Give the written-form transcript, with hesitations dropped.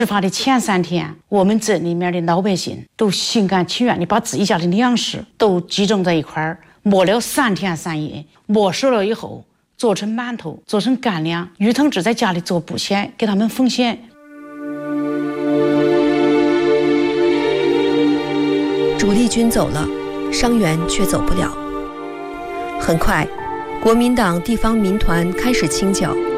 事发的前3天，我们镇里面的老百姓都心甘情愿的把自己家的粮食都集中在一块儿，磨了3天3夜，磨熟了以后做成馒头，做成干粮。于同志在家里做布线，给他们缝线。 主力军走了，伤员却走不了。很快，国民党地方民团开始清剿。